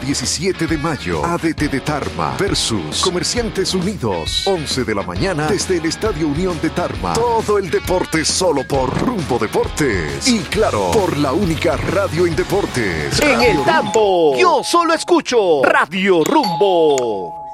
17 de mayo, ADT de Tarma versus Comerciantes Unidos, 11 de la mañana desde el Estadio Unión de Tarma. Todo el deporte solo por Rumbo Deportes. Y claro, por la única radio en deportes. En el Tambo, yo solo escucho Radio Rumbo.